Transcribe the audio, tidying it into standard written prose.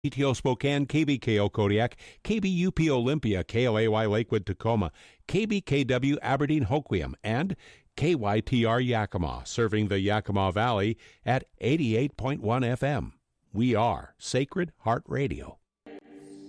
KTO Spokane, KBKO Kodiak, KBUP Olympia, KOAY Lakewood Tacoma, KBKW Aberdeen Hoquiam, and KYTR Yakima, serving the Yakima Valley at 88.1 FM. We are Sacred Heart Radio.